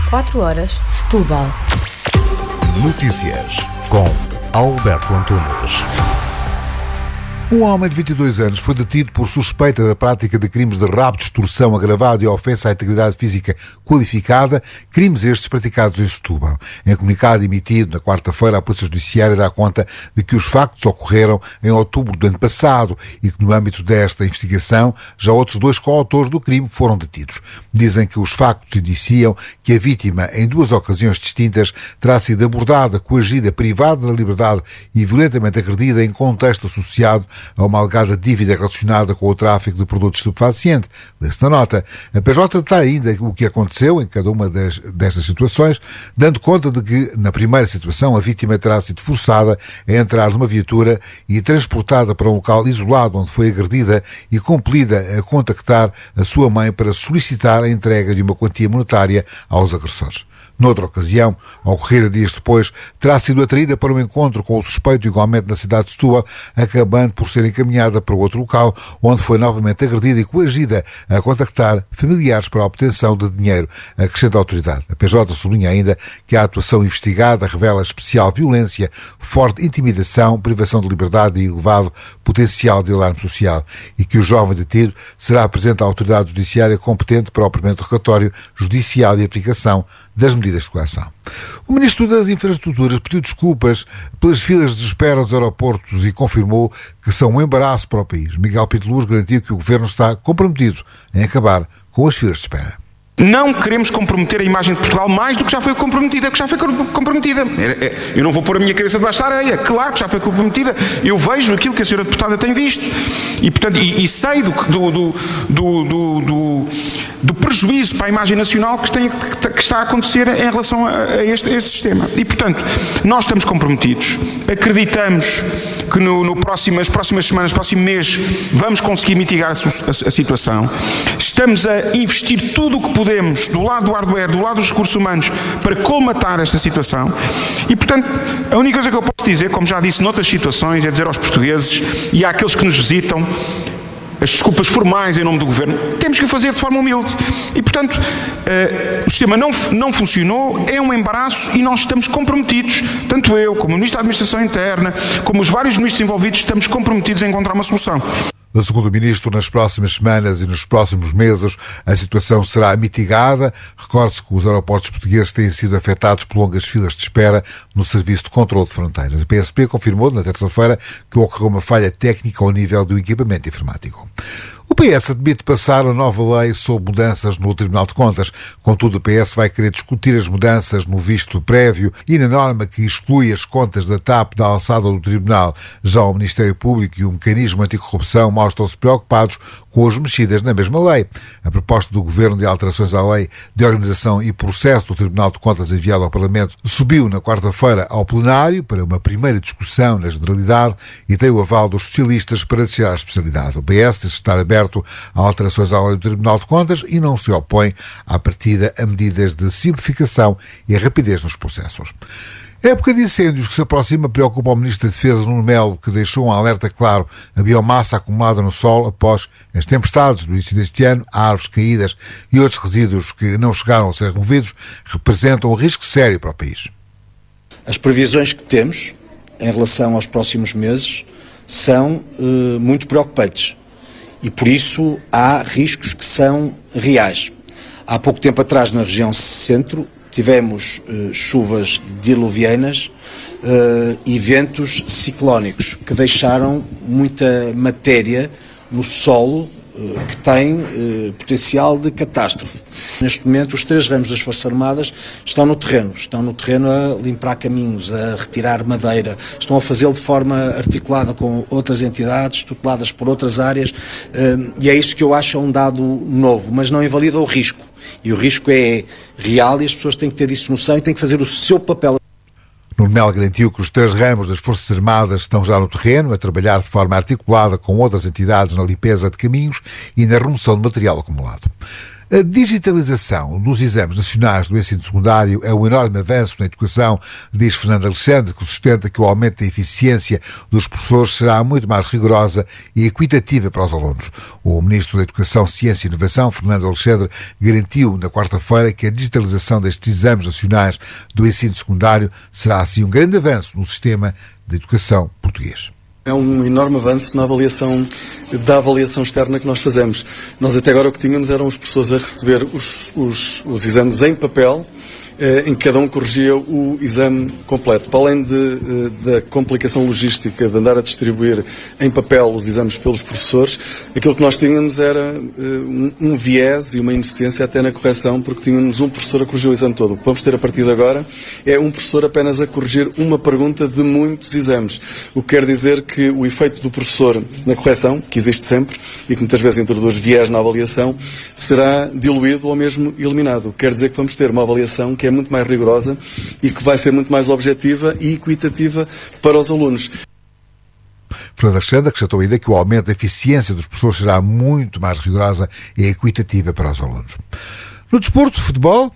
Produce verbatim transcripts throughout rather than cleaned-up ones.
quatro horas, Setúbal. Notícias com Alberto Antunes. Um homem de vinte e dois anos foi detido por suspeita da prática de crimes de rapto, extorsão agravado e ofensa à integridade física qualificada, crimes estes praticados em Setúbal. Em comunicado emitido na quarta-feira, a Polícia Judiciária dá conta de que os factos ocorreram em outubro do ano passado e que no âmbito desta investigação já outros dois coautores do crime foram detidos. Dizem que os factos indiciam que a vítima, em duas ocasiões distintas, terá sido abordada, coagida, privada da liberdade e violentamente agredida em contexto associado a uma alegada dívida relacionada com o tráfico de produtos estupefacientes. Lê-se na nota. A P J está ainda o que aconteceu em cada uma das, destas situações, dando conta de que, na primeira situação, a vítima terá sido forçada a entrar numa viatura e transportada para um local isolado onde foi agredida e compelida a contactar a sua mãe para solicitar a entrega de uma quantia monetária aos agressores. Noutra ocasião, ocorrida dias depois, terá sido atraída para um encontro com o suspeito igualmente na cidade de Setúbal, acabando por ser encaminhada para outro local, onde foi novamente agredida e coagida a contactar familiares para a obtenção de dinheiro, acrescenta a autoridade. A P J sublinha ainda que a atuação investigada revela especial violência, forte intimidação, privação de liberdade e elevado potencial de alarme social e que o jovem detido será apresentado à autoridade judiciária competente para o primeiro relatório judicial e aplicação das medidas de coação. O Ministro das Infraestruturas pediu desculpas pelas filas de espera dos aeroportos e confirmou que são um embaraço para o país. Miguel Piteluz garantiu que o Governo está comprometido em acabar com as filas de espera. Não queremos comprometer a imagem de Portugal mais do que já foi comprometida, que já foi comprometida. Eu não vou pôr a minha cabeça debaixo da areia, claro que já foi comprometida. Eu vejo aquilo que a senhora deputada tem visto e, portanto, e, e sei do, do, do, do, do, do prejuízo para a imagem nacional que, tem, que está a acontecer em relação a, a, este, a este sistema. E, portanto, nós estamos comprometidos, acreditamos que no, no próximo, nas próximas semanas, no próximo mês, vamos conseguir mitigar a, a, a situação. Estamos a investir tudo o que podemos Podemos, do lado do hardware, do lado dos recursos humanos, para colmatar esta situação. E, portanto, a única coisa que eu posso dizer, como já disse noutras situações, é dizer aos portugueses e àqueles que nos visitam, as desculpas formais em nome do Governo, temos que o fazer de forma humilde. E, portanto, uh, o sistema não, não funcionou, é um embaraço e nós estamos comprometidos, tanto eu, como o Ministro da Administração Interna, como os vários ministros envolvidos, estamos comprometidos a encontrar uma solução. Segundo o Ministro, nas próximas semanas e nos próximos meses a situação será mitigada. Recorde-se que os aeroportos portugueses têm sido afetados por longas filas de espera no Serviço de Controlo de Fronteiras. A P S P confirmou na terça-feira que ocorreu uma falha técnica ao nível do equipamento informático. O P S admite passar a nova lei sobre mudanças no Tribunal de Contas. Contudo, o P S vai querer discutir as mudanças no visto prévio e na norma que exclui as contas da T A P da alçada do Tribunal. Já o Ministério Público e o Mecanismo Anticorrupção mostram-se preocupados com as mexidas na mesma lei. A proposta do Governo de alterações à lei de organização e processo do Tribunal de Contas enviada ao Parlamento subiu na quarta-feira ao plenário para uma primeira discussão na generalidade e tem o aval dos socialistas para descer à especialidade. O P S diz estar aberto a alterações à lei do Tribunal de Contas e não se opõe à partida a medidas de simplificação e a rapidez nos processos. A época de incêndios que se aproxima preocupa o Ministro da Defesa, Nuno Melo, que deixou um alerta claro: a biomassa acumulada no solo após as tempestades do início deste ano, árvores caídas e outros resíduos que não chegaram a ser removidos, representam um risco sério para o país. As previsões que temos em relação aos próximos meses são uh, muito preocupantes e, por isso, há riscos que são reais. Há pouco tempo atrás, na região centro, tivemos uh, chuvas diluvianas uh, e ventos ciclónicos que deixaram muita matéria no solo uh, que tem uh, potencial de catástrofe. Neste momento, os três ramos das Forças Armadas estão no terreno, estão no terreno a limpar caminhos, a retirar madeira, estão a fazê-lo de forma articulada com outras entidades, tuteladas por outras áreas, uh, e é isso que eu acho um dado novo, mas não invalida o risco. E o risco é real e as pessoas têm que ter isso noção e têm que fazer o seu papel. Nuno Melo garantiu que os três ramos das Forças Armadas estão já no terreno a trabalhar de forma articulada com outras entidades na limpeza de caminhos e na remoção de material acumulado. A digitalização dos exames nacionais do ensino secundário é um enorme avanço na educação, diz Fernando Alexandre, que sustenta que o aumento da eficiência dos professores será muito mais rigorosa e equitativa para os alunos. O Ministro da Educação, Ciência e Inovação, Fernando Alexandre, garantiu na quarta-feira que a digitalização destes exames nacionais do ensino secundário será assim um grande avanço no sistema de educação português. É um enorme avanço na avaliação, da avaliação externa que nós fazemos. Nós até agora o que tínhamos eram os professores a receber os, os, os exames em papel, eh, em que cada um corrigia o exame completo. Para além de, eh, da complicação logística de andar a distribuir em papel os exames pelos professores, aquilo que nós tínhamos era eh, um, um viés e uma ineficiência até na correção, porque tínhamos um professor a corrigir o exame todo. O que vamos ter a partir de agora é um professor apenas a corrigir uma pergunta de muitos exames. O que quer dizer que o efeito do professor na correção, que existe sempre e que muitas vezes introduz viés na avaliação, será diluído ou mesmo eliminado. O que quer dizer que vamos ter uma avaliação que é muito mais rigorosa e que vai ser muito mais objetiva e equitativa para os alunos. Fernando Alexandre acrescentou ainda que o aumento da eficiência dos professores será muito mais rigorosa e equitativa para os alunos. No desporto de futebol,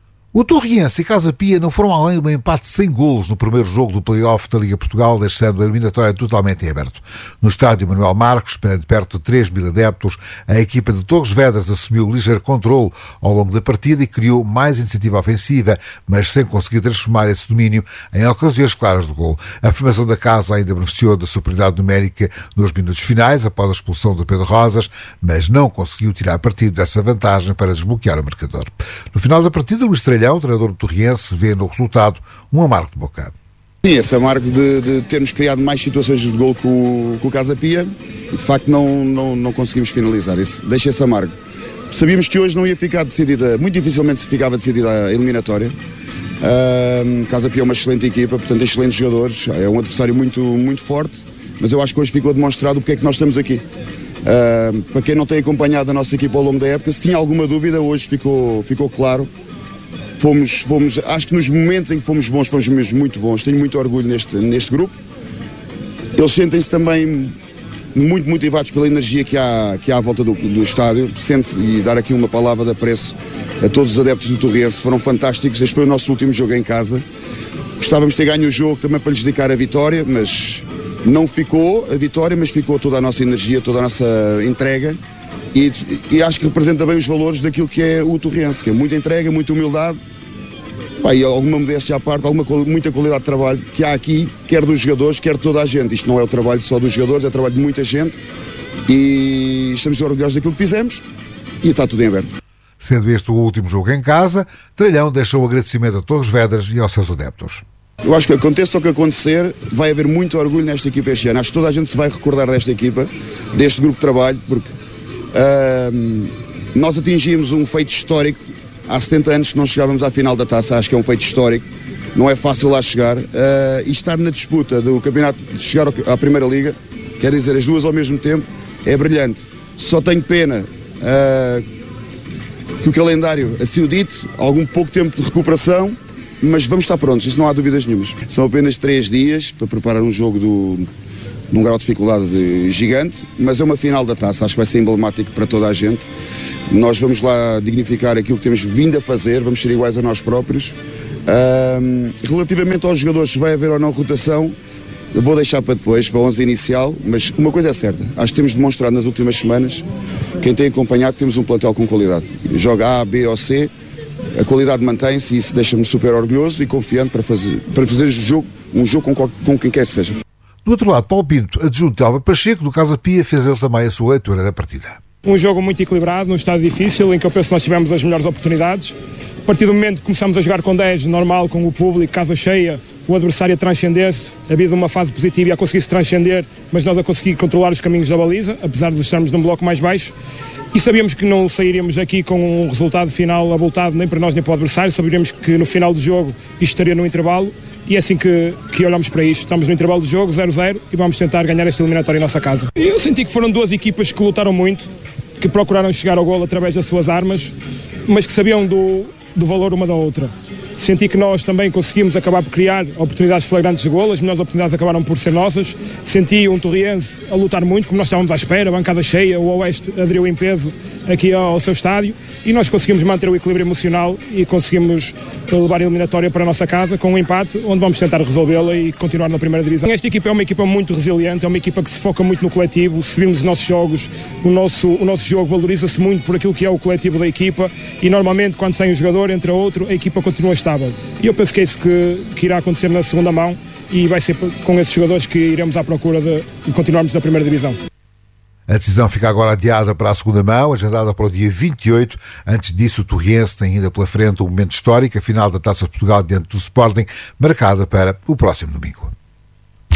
o Torriense e Casa Pia não foram além de um empate sem golos no primeiro jogo do play-off da Liga Portugal, deixando a eliminatória totalmente em aberto. No estádio Manuel Marques, de perto de três mil adeptos, a equipa de Torres Vedras assumiu ligeiro controle ao longo da partida e criou mais iniciativa ofensiva, mas sem conseguir transformar esse domínio em ocasiões claras de golo. A formação da casa ainda beneficiou da superioridade numérica nos minutos finais, após a expulsão de Pedro Rosas, mas não conseguiu tirar partido dessa vantagem para desbloquear o marcador. No final da partida, Luís Trelhão, o treinador do Torriense, vê no resultado um amargo de boca. Sim, esse amargo de, de termos criado mais situações de gol com, com o Casa Pia e de facto não, não, não conseguimos finalizar. Esse, deixa esse amargo. Sabíamos que hoje não ia ficar decidida, muito dificilmente se ficava decidida a eliminatória. Uh, Casa Pia é uma excelente equipa, portanto excelentes jogadores, é um adversário muito, muito forte, mas eu acho que hoje ficou demonstrado porque é que nós estamos aqui. Uh, para quem não tem acompanhado a nossa equipa ao longo da época, se tinha alguma dúvida, hoje ficou, ficou claro. Fomos, fomos, acho que nos momentos em que fomos bons, fomos mesmo muito bons. Tenho muito orgulho neste, neste grupo. Eles sentem-se também muito motivados pela energia que há, que há à volta do, do estádio. Sente-se, e dar aqui uma palavra de apreço a todos os adeptos do Torriense, foram fantásticos. Este foi o nosso último jogo em casa. Gostávamos de ter ganho o jogo também para lhes dedicar a vitória, mas não ficou a vitória, mas ficou toda a nossa energia, toda a nossa entrega. E, e acho que representa bem os valores daquilo que é o Torriense, que é muita entrega, muita humildade. Pá, e alguma modéstia à parte, alguma, muita qualidade de trabalho que há aqui, quer dos jogadores, quer de toda a gente. Isto não é o trabalho só dos jogadores, é o trabalho de muita gente e estamos orgulhosos daquilo que fizemos e está tudo em aberto. Sendo este o último jogo em casa, Trelhão deixou o agradecimento a Torres Vedras e aos seus adeptos. Eu acho que aconteça o que acontecer, vai haver muito orgulho nesta equipa este ano. Acho que toda a gente se vai recordar desta equipa, deste grupo de trabalho, porque uh, nós atingimos um feito histórico. Há setenta anos que não chegávamos à final da taça, acho que é um feito histórico, não é fácil lá chegar, uh, e estar na disputa do campeonato, de chegar à Primeira Liga, quer dizer, as duas ao mesmo tempo, é brilhante. Só tenho pena uh, que o calendário assim o dito, algum pouco tempo de recuperação, mas vamos estar prontos, isso não há dúvidas nenhumas. São apenas três dias para preparar um jogo do, num grau de dificuldade de gigante, mas é uma final da taça, acho que vai ser emblemático para toda a gente. Nós vamos lá dignificar aquilo que temos vindo a fazer, vamos ser iguais a nós próprios. Uh, relativamente aos jogadores, se vai haver ou não rotação, eu vou deixar para depois, para a onze inicial, mas uma coisa é certa, acho que temos demonstrado nas últimas semanas, quem tem acompanhado, temos um plantel com qualidade. Joga A, B ou C, a qualidade mantém-se e isso deixa-me super orgulhoso e confiante para fazer, para fazer jogo, um jogo com, com quem quer que seja. Do outro lado, Paulo Pinto, adjunto de Álvaro Pacheco, do Casa Pia, fez ele também a sua leitura da partida. Um jogo muito equilibrado, num estado difícil, em que eu penso que nós tivemos as melhores oportunidades. A partir do momento que começamos a jogar com dez, normal, com o público, casa cheia, o adversário a transcender-se, havia uma fase positiva e a conseguir-se transcender, mas nós a conseguir controlar os caminhos da baliza, apesar de estarmos num bloco mais baixo. E sabíamos que não sairíamos aqui com um resultado final abultado nem para nós nem para o adversário, sabíamos que no final do jogo isto estaria no intervalo. E é assim que, que olhamos para isto. Estamos no intervalo do jogo, zero a zero, e vamos tentar ganhar esta eliminatória em nossa casa. Eu senti que foram duas equipas que lutaram muito, que procuraram chegar ao golo através das suas armas, mas que sabiam do, do valor uma da outra. Senti que nós também conseguimos acabar por criar oportunidades flagrantes de golo, as melhores oportunidades acabaram por ser nossas. Senti um Torriense a lutar muito, como nós estávamos à espera, a bancada cheia, o Oeste aderiu em peso aqui ao seu estádio, e nós conseguimos manter o equilíbrio emocional e conseguimos levar a eliminatória para a nossa casa com um empate, onde vamos tentar resolvê-la e continuar na primeira divisão. Esta equipa é uma equipa muito resiliente, é uma equipa que se foca muito no coletivo. Se virmos os nossos jogos, o nosso, o nosso jogo valoriza-se muito por aquilo que é o coletivo da equipa, e normalmente quando sai um jogador, entra outro, a equipa continua estável. E eu penso que é isso que, que irá acontecer na segunda mão, e vai ser com esses jogadores que iremos à procura de, de continuarmos na primeira divisão. A decisão fica agora adiada para a segunda mão, agendada para o dia vinte e oito. Antes disso, o Torriense tem ainda pela frente um momento histórico, a final da Taça de Portugal diante do Sporting, marcada para o próximo domingo.